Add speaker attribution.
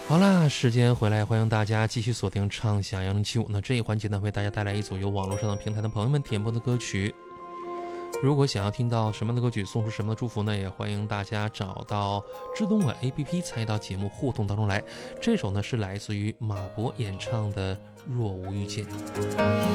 Speaker 1: 好啦，时间回来，欢迎大家继续锁定畅享1075。那这一环节呢，为大家带来一组由网络上的平台的朋友们点播的歌曲。如果想要听到什么样的歌曲，送出什么的祝福呢，也欢迎大家找到知东莞 APP 参与到节目互动当中来。这首呢是来自于马博演唱的《若无遇见》。